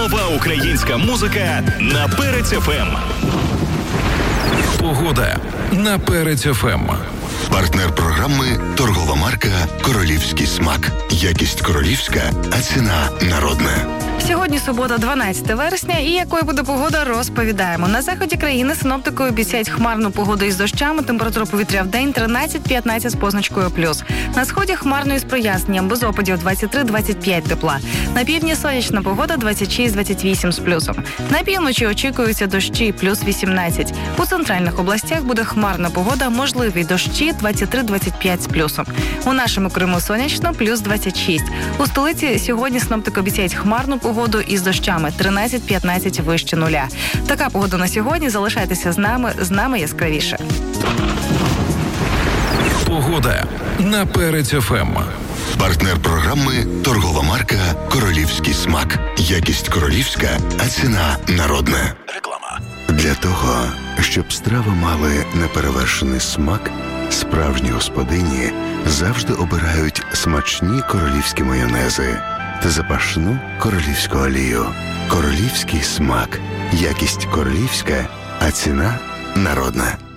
Нова українська музика на Перець ФМ. Погода на Перець ФМ. Партнер програми – торгова марка «Королівський смак». Якість королівська, а ціна народна. Сьогодні субота, 12 вересня, і якою буде погода, розповідаємо. На заході країни синоптики обіцяють хмарну погоду із дощами, температура повітря в день 13-15 з позначкою плюс. На сході хмарно із проясненням, без опадів 23-25 тепла. На півдні сонячна погода 26-28 з плюсом. На півночі очікуються дощі плюс 18. У центральних областях буде хмарна погода, можливі дощі 23-25 з плюсом. У нашому Криму сонячно плюс 26. У столиці сьогодні синоптики обіцяють хмарну погоду із дощами 13-15 вище нуля. Така погода на сьогодні. Залишайтеся з нами яскравіше. Погода на Перець ФМ. Партнер програми – торгова марка «Королівський смак». Якість королівська, а ціна народна. Реклама. Для того, щоб страви мали неперевершений смак, справжні господині завжди обирають смачні королівські майонези та запашну королівську олію. Королівський смак. Якість королівська, а ціна народна.